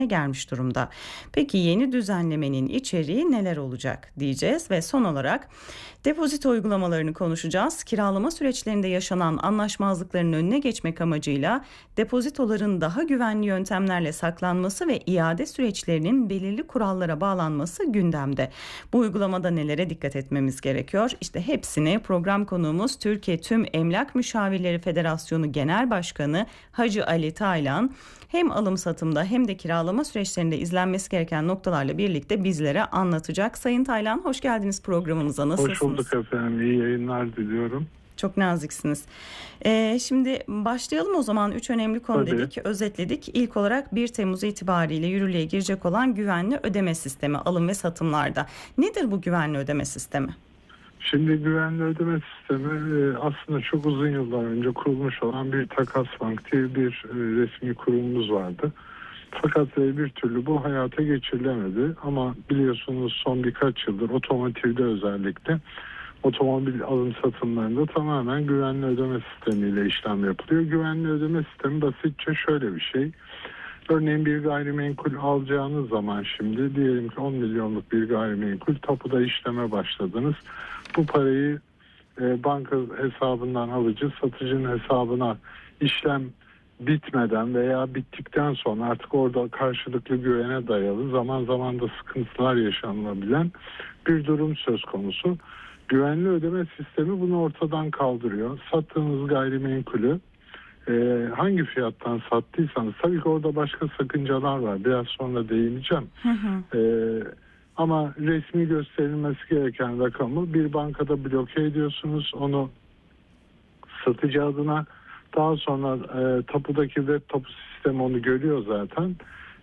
gelmiş durumda. Peki yeni düzenlemenin içeriği neler olacak diyeceğiz ve son olarak depozito uygulamalarını konuşacağız. Kiralama süreçlerinde yaşanan anlaşmazlıkların önüne geçmek amacıyla depozitoların daha güvenli yöntemlerle saklanması ve iade süreçlerinin belirli kurallara bağlanması gündemde. Bu uygulamada nelere dikkat etmemiz gerekiyor? İşte hepsini program konuğumuz Türkiye Tüm Emlak Müşavirleri Federasyonu Genel Başkanı Hacı Ali Taylan hem alım satımda hem de kiralama süreçlerinde izlenmesi gereken noktalarla birlikte bizlere anlatacak. Sayın Taylan, hoş geldiniz programımıza. Hoş Nasılsınız? bulduk efendim. İyi yayınlar diliyorum. Çok naziksiniz. Şimdi başlayalım o zaman. 3 önemli konu Tabii. dedik, özetledik. İlk olarak 1 Temmuz itibariyle yürürlüğe girecek olan güvenli ödeme sistemi alım ve satımlarda. Nedir bu güvenli ödeme sistemi? Şimdi güvenli ödeme sistemi aslında çok uzun yıllar önce kurulmuş olan bir Takas Bank diye bir resmi kurumumuz vardı. Fakat bir türlü bu hayata geçirilemedi. Ama biliyorsunuz son birkaç yıldır otomotivde özellikle otomobil alım satımlarında tamamen güvenli ödeme sistemiyle işlem yapılıyor. Güvenli ödeme sistemi basitçe şöyle bir şey. Örneğin bir gayrimenkul alacağınız zaman şimdi diyelim ki 10 milyonluk bir gayrimenkul tapuda işleme başladınız. Bu parayı banka hesabından alıcı satıcının hesabına işlem bitmeden veya bittikten sonra artık orada karşılıklı güvene dayalı zaman zaman da sıkıntılar yaşanılabilen bir durum söz konusu. Güvenli ödeme sistemi bunu ortadan kaldırıyor. Sattığınız gayrimenkulü hangi fiyattan sattıysanız tabii ki orada başka sakıncalar var. Biraz sonra değineceğim. Ama resmi gösterilmesi gereken rakamı bir bankada bloke ediyorsunuz. Onu satıcı adına daha sonra tapudaki web tapu sistemi onu görüyor zaten.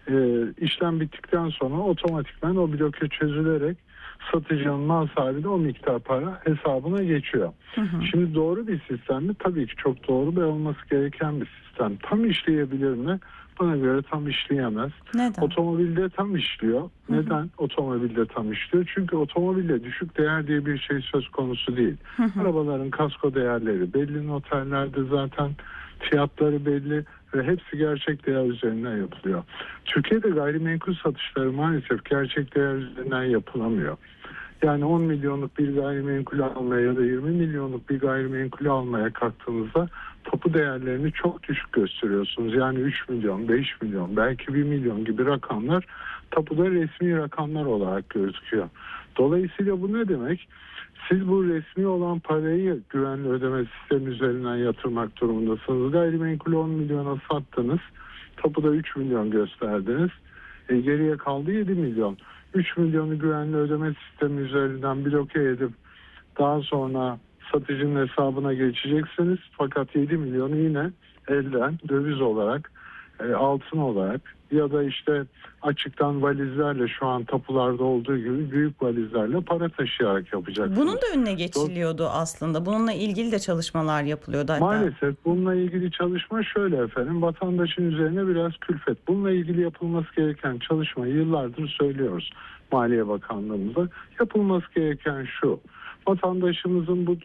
İşlem bittikten sonra otomatikman o bloke çözülerek satıcının mal sahibi de o miktar para hesabına geçiyor. Şimdi doğru bir sistem mi? Tabii ki çok doğru ve olması gereken bir sistem. Tam işleyebilir mi? Bana göre tam işleyemez. Neden? Otomobilde tam işliyor. Neden otomobilde tam işliyor? Çünkü otomobilde düşük değer diye bir şey söz konusu değil. Arabaların kasko değerleri belli, notellerde zaten fiyatları belli ve hepsi gerçek değer üzerinden yapılıyor. Türkiye'de gayrimenkul satışları maalesef gerçek değer üzerinden yapılamıyor. Yani 10 milyonluk bir gayrimenkul almaya ya da 20 milyonluk bir gayrimenkul almaya kalktığınızda tapu değerlerini çok düşük gösteriyorsunuz. Yani 3 milyon, 5 milyon, belki 1 milyon gibi rakamlar tapuda resmi rakamlar olarak gözüküyor. Dolayısıyla bu ne demek? Siz bu resmi olan parayı güvenli ödeme sistemi üzerinden yatırmak durumundasınız. Gayrimenkulü 10 milyona sattınız. Tapuda 3 milyon gösterdiniz. Geriye kaldı 7 milyon. 3 milyonu güvenli ödeme sistemi üzerinden bloke edip daha sonra satıcının hesabına geçeceksiniz. Fakat 7 milyonu yine elden döviz olarak, altın olarak ya da işte açıktan valizlerle şu an tapularda olduğu gibi büyük valizlerle para taşıyarak yapacaksınız. Bunun da önüne geçiliyordu aslında. Bununla ilgili de çalışmalar yapılıyordu hatta. Maalesef bununla ilgili çalışma şöyle efendim, vatandaşın üzerine biraz külfet. Bununla ilgili yapılması gereken çalışmayı yıllardır söylüyoruz Maliye Bakanlığımıza. Yapılması gereken şu: vatandaşımızın bu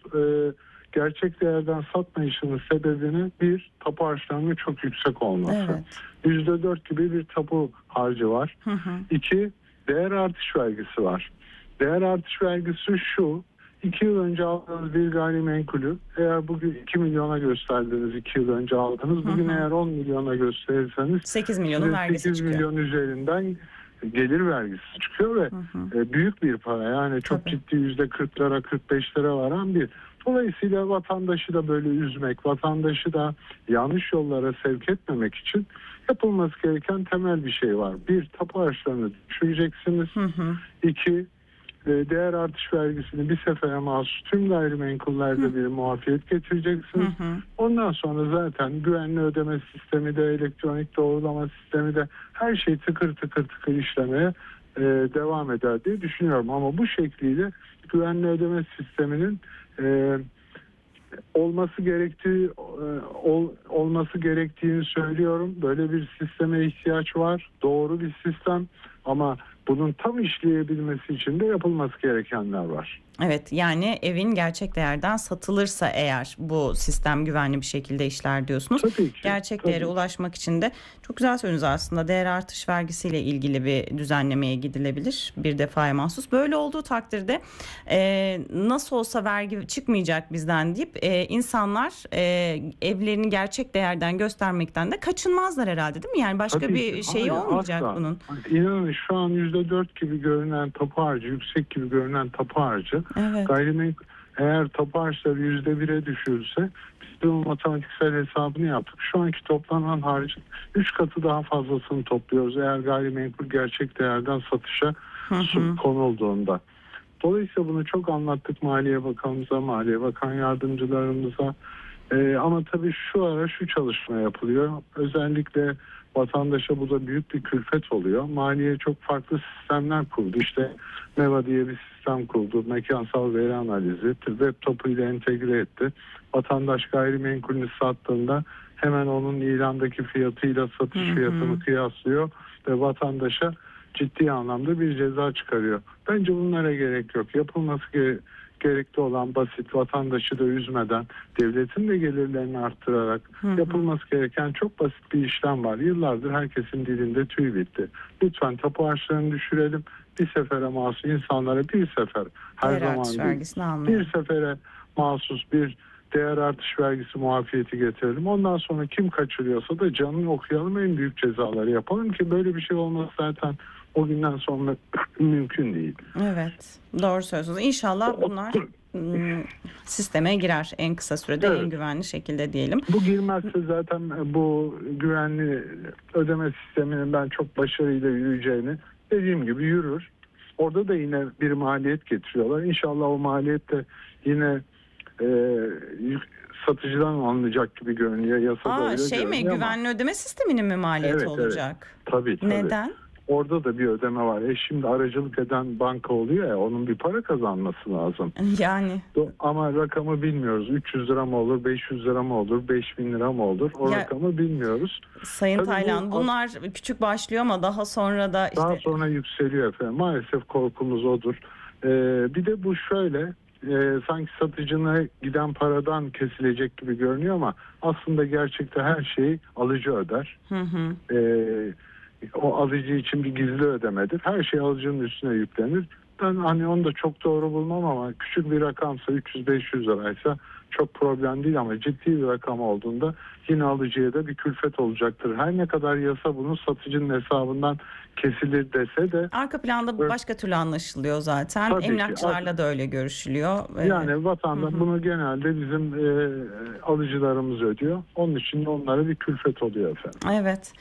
gerçek değerden satmayışının sebebini bir, tapu harçlarının çok yüksek olması. Evet. %4 gibi bir tapu harcı var. İki, değer artış vergisi var. Değer artış vergisi şu: 2 yıl önce aldığınız bir gayrimenkulü eğer bugün 2 milyona gösterdiniz, 2 yıl önce aldınız. Bugün eğer 10 milyona gösterirseniz 8 milyonun vergisi 8 çıkıyor. milyon üzerinden gelir vergisi çıkıyor ve büyük bir para. Yani çok ciddi %40'lara 45'lere varan bir. Dolayısıyla vatandaşı da böyle üzmek, vatandaşı da yanlış yollara sevk etmemek için yapılması gereken temel bir şey var. Bir, tapu harçlarını düşüreceksiniz. İki, değer artış vergisini bir sefere mahsus tüm gayrimenkullerde bir muafiyet getireceksiniz. Ondan sonra zaten güvenli ödeme sistemi de, elektronik doğrulama sistemi de, her şey tıkır tıkır işlemeye devam eder diye düşünüyorum. Ama bu şekliyle güvenli ödeme sisteminin olması gerektiğini söylüyorum. Böyle bir sisteme ihtiyaç var. Doğru bir sistem ama bunun tam işleyebilmesi için de yapılması gerekenler var. Evet, yani evin gerçek değerden satılırsa eğer bu sistem güvenli bir şekilde işler diyorsunuz. Tabii ki. Gerçek değere ulaşmak için de çok güzel söylüyorsunuz aslında. Değer artış vergisiyle ilgili bir düzenlemeye gidilebilir bir defaya mahsus. Böyle olduğu takdirde nasıl olsa vergi çıkmayacak bizden deyip insanlar evlerini gerçek değerden göstermekten de kaçınmazlar herhalde, değil mi? Yani başka Tabii bir ki. şeyi Hayır, olmayacak asla. bunun. İnanın şu an %4 gibi görünen tapu harcı, yüksek gibi görünen tapu harcı, Evet. gayrimenkul eğer tapu harçları %1'e düşürse, biz de o matematiksel hesabını yaptık. Şu anki toplanan harcın 3 katı daha fazlasını topluyoruz eğer gayrimenkul gerçek değerden satışa konulduğunda. Dolayısıyla bunu çok anlattık Maliye Bakanımıza, Maliye Bakan Yardımcılarımıza. Ama tabii şu ara şu çalışma yapılıyor. Özellikle vatandaşa bu da büyük bir külfet oluyor. Maliye çok farklı sistemler kurdu. İşte MEVA diye bir sistem kurdu. Mekansal veri analizi, web topu ile entegre etti. Vatandaş gayrimenkulünü sattığında hemen onun ilandaki fiyatıyla satış fiyatını kıyaslıyor ve vatandaşa ciddi anlamda bir ceza çıkarıyor. Bence bunlara gerek yok. Yapılması gerekli olan basit, vatandaşı da üzmeden, devletin de gelirlerini arttırarak yapılması gereken çok basit bir işlem var. Yıllardır herkesin dilinde tüy bitti. Lütfen tapu harçlarını düşürelim. Bir sefere mahsus insanlara bir sefer, her zaman değil, bir sefere mahsus bir değer artış vergisi muafiyeti getirelim. Ondan sonra kim kaçırıyorsa da canını okuyalım, en büyük cezaları yapalım ki böyle bir şey olması zaten o günden sonra mümkün değil. Evet, doğru söylüyorsunuz. İnşallah bunlar sisteme girer en kısa sürede, en güvenli şekilde diyelim. Bu girmezse zaten bu güvenli ödeme sisteminin ben çok başarıyla yürüyeceğini, dediğim gibi yürür. Orada da yine bir maliyet getiriyorlar. İnşallah o maliyet de yine satıcıdan alınacak gibi görünüyor. Yasada öyle görünüyor güvenli ödeme sisteminin mi maliyeti olacak? Evet. Tabii. Neden? Orada da bir ödeme var. Şimdi aracılık eden banka oluyor ya, onun bir para kazanması lazım. Yani. Ama rakamı bilmiyoruz. 300 lira mı olur, 500 lira mı olur, 5000 lira mı olur? O rakamı bilmiyoruz. Sayın tabii Taylan, bunlar küçük başlıyor ama daha sonra da daha sonra yükseliyor efendim. Maalesef korkumuz odur. Bir de bu şöyle, sanki satıcına giden paradan kesilecek gibi görünüyor ama aslında gerçekte her şeyi alıcı öder. O alıcı için bir gizli ödemedir. Her şey alıcının üstüne yüklenir. Ben onu da çok doğru bulmam ama küçük bir rakamsa, 300-500 liraysa çok problem değil ama ciddi bir rakam olduğunda yine alıcıya da bir külfet olacaktır. Her ne kadar yasa bunu satıcının hesabından kesilir dese de arka planda başka türlü anlaşılıyor zaten. Tabii emlakçılarla ki. da öyle görüşülüyor. Yani vatandaş bunu genelde bizim alıcılarımız ödüyor. Onun için de onlara bir külfet oluyor efendim. Evet.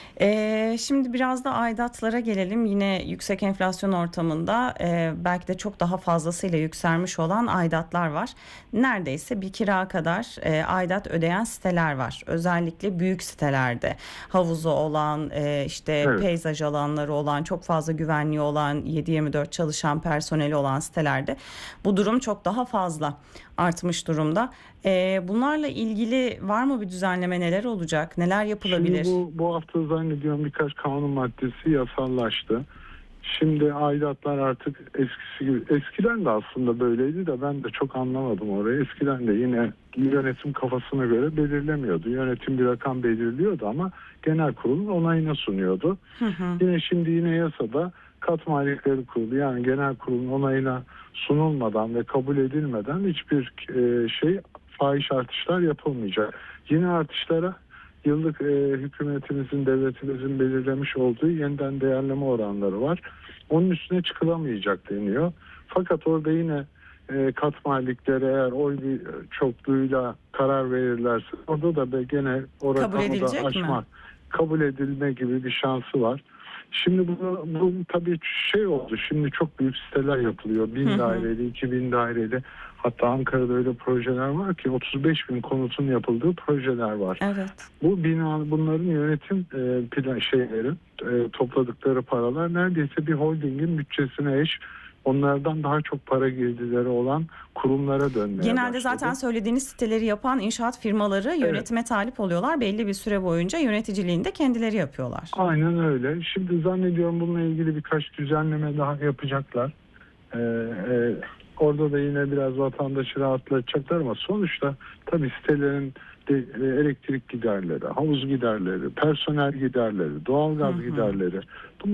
Şimdi biraz da aidatlara gelelim. Yine yüksek enflasyon ortamında belki de çok daha fazlasıyla yükselmiş olan aidatlar var. Neredeyse bir kira kadar aidat ödeyen siteler var. Özellikle büyük sitelerde havuzu olan, peyzaj alanları olan, çok fazla güvenliği olan, 7/24 çalışan personeli olan sitelerde bu durum çok daha fazla artmış durumda. Bunlarla ilgili var mı bir düzenleme, neler olacak, neler yapılabilir? Şimdi bu hafta zannediyorum birkaç kanun maddesi yasallaştı. Şimdi aidatlar artık eskisi gibi, eskiden de aslında böyleydi de ben de çok anlamadım orayı. Eskiden de yine yönetim kafasına göre belirlemiyordu. Yönetim bir rakam belirliyordu ama genel kurulun onayına sunuyordu. Yine yasada kat maliyetleri kurulu, yani genel kurulun onayına sunulmadan ve kabul edilmeden hiçbir fahiş artışlar yapılmayacak. Yine artışlara yıllık hükümetimizin, devletimizin belirlemiş olduğu yeniden değerleme oranları var. Onun üstüne çıkılamayacak deniyor. Fakat orada yine kat malikleri eğer oy çokluğuyla karar verirlerse orada da gene o rakamı da aşma, kabul edilme gibi bir şansı var. Şimdi bu tabii oldu. Şimdi çok büyük siteler yapılıyor. 1000 daireli, 2000 daireli. Hatta Ankara'da öyle projeler var ki 35.000 konutun yapıldığı projeler var. Evet. Bunların yönetim topladıkları paralar neredeyse bir holdingin bütçesine eş. onlardan daha çok para girdileri olan kurumlara dönmeye Genelde başladı. zaten söylediğiniz siteleri yapan inşaat firmaları yönetime talip oluyorlar. Belli bir süre boyunca yöneticiliğini de kendileri yapıyorlar. Aynen öyle. Şimdi zannediyorum bununla ilgili birkaç düzenleme daha yapacaklar. Orada da yine biraz vatandaşı rahatlatacaklar ama sonuçta tabii sitelerin de elektrik giderleri, havuz giderleri, personel giderleri, doğalgaz giderleri, bunlar